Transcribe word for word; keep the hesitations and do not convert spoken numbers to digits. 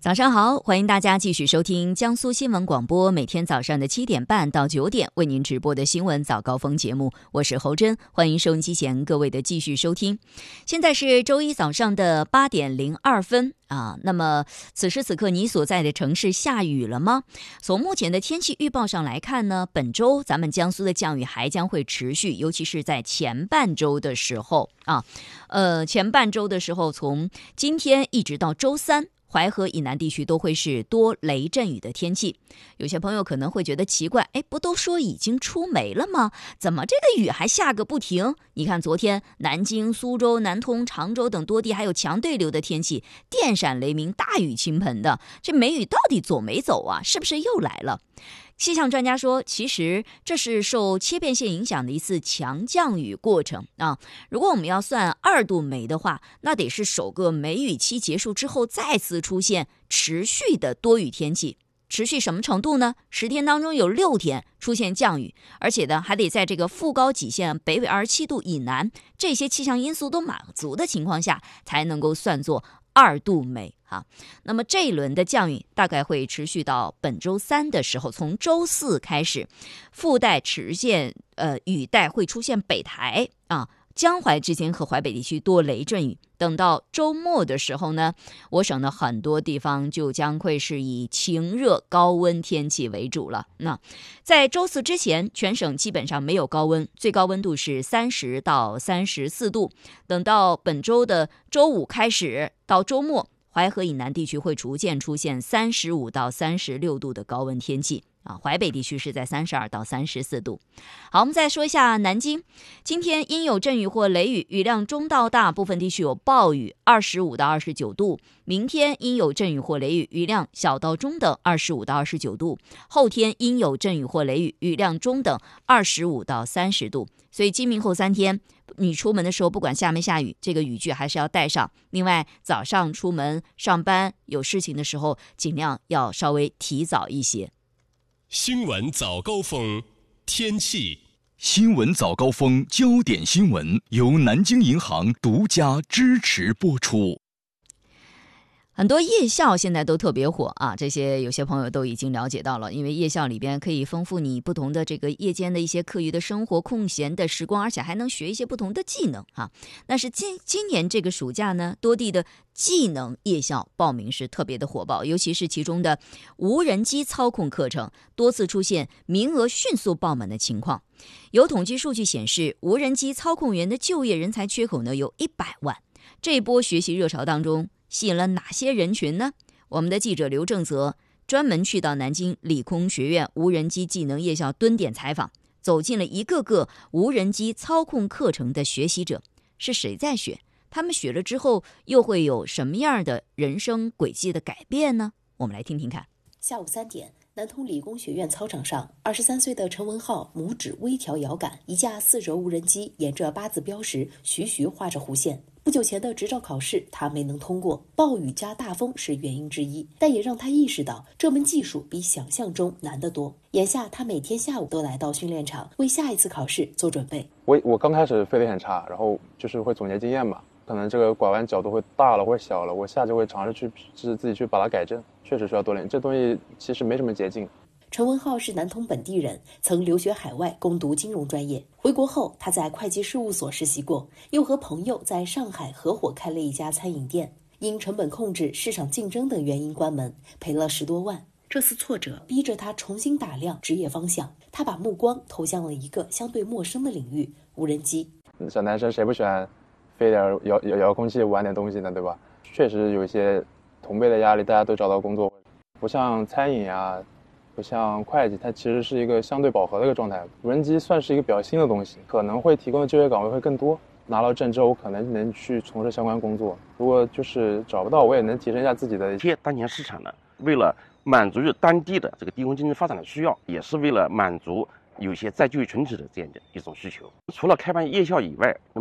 早上好，欢迎大家继续收听江苏新闻广播，每天早上的七点半到九点为您直播的新闻早高峰节目，我是侯珍，欢迎收音机前各位的继续收听。现在是周一早上的八点零二分啊，那么此时此刻你所在的城市下雨了吗？从目前的天气预报上来看呢，本周咱们江苏的降雨还将会持续，尤其是在前半周的时候啊，呃，前半周的时候，从今天一直到周三。淮河以南地区都会是多雷阵雨的天气，有些朋友可能会觉得奇怪，哎，不都说已经出梅了吗？怎么这个雨还下个不停？你看昨天南京、苏州、南通、常州等多地还有强对流的天气，电闪雷鸣、大雨倾盆的，这梅雨到底走没走啊？是不是又来了？气象专家说，其实这是受切片线影响的一次强降雨过程啊。如果我们要算二度梅的话，那得是首个梅雨期结束之后再次出现持续的多雨天气。持续什么程度呢？十天当中有六天出现降雨，而且呢还得在这个副高几线北纬二十七度以南，这些气象因素都满足的情况下，才能够算作二度梅啊。那么这一轮的降雨大概会持续到本周三的时候，从周四开始，附带持线呃雨带会出现北台啊。江淮之间和淮北地区多雷阵雨，等到周末的时候呢，我省的很多地方就将会是以晴热高温天气为主了。那在周四之前，全省基本上没有高温，最高温度是三十到三十四度。等到本周的周五开始到周末，淮河以南地区会逐渐出现三十五到三十六度的高温天气。啊，淮北地区是在三十二到三十四度。好，我们再说一下南京，今天阴有阵雨或雷雨，雨量中到大，部分地区有暴雨，二十五到二十九度。明天阴有阵雨或雷雨，雨量小到中等，二十五到二十九度。后天阴有阵雨或雷雨，雨量中等，二十五到三十度。所以今明后三天，你出门的时候，不管下没下雨，这个雨具还是要带上。另外，早上出门上班有事情的时候，尽量要稍微提早一些。 新闻早高峰，天气。 新闻早高峰焦点新闻由南京银行独家支持播出。 很多夜校现在都特别火啊，这些有些朋友都已经了解到了，因为夜校里边可以丰富你不同的这个夜间的一些课余的生活空闲的时光，而且还能学一些不同的技能啊。但是今今年这个暑假呢，多地的技能夜校报名是特别的火爆，尤其是其中的无人机操控课程，多次出现名额迅速爆满的情况。有统计数据显示，无人机操控员的就业人才缺口呢有一百万。这波学习热潮当中，吸引了哪些人群呢？我们的记者刘正泽专门去到南京理工学院无人机技能夜校蹲点采访，走进了一个个无人机操控课程的学习者。是谁在学？他们学了之后又会有什么样的人生轨迹的改变呢？我们来听听看。 下午三点，南通理工学院操场上，二十三岁的陈文浩拇指微调摇杆，一架四轴无人机沿着八字标识徐徐画着弧线。不久前的执照考试他没能通过，暴雨加大风是原因之一，但也让他意识到这门技术比想象中难得多。眼下他每天下午都来到训练场，为下一次考试做准备。 我我刚开始飞得很差，然后就是会总结经验嘛，可能这个拐弯角度会大了或者小了，我下就会尝试去自自己去把它改正，确实需要多练。这东西其实没什么捷径。 陈文浩是南通本地人，曾留学海外攻读金融专业。回国后，他在会计事务所实习过，又和朋友在上海合伙开了一家餐饮店。因成本控制、市场竞争等原因关门，赔了十多万。这次挫折逼着他重新打量职业方向，他把目光投向了一个相对陌生的领域——无人机。 小男生谁不喜欢飞点遥遥遥控器玩点东西呢，对吧？确实有一些同辈的压力，大家都找到工作，不像餐饮啊。不像会计，它其实是一个相对饱和的一个状态。无人机算是一个比较新的东西，可能会提供的就业岗位会更多。拿到证之后，我可能能去从事相关工作。如果就是找不到，我也能提升一下自己的。 贴当前市场呢，为了满足于当地的这个地方经济发展的需要，也是为了满足有些再就业群体的这样的一种需求。除了开办夜校以外，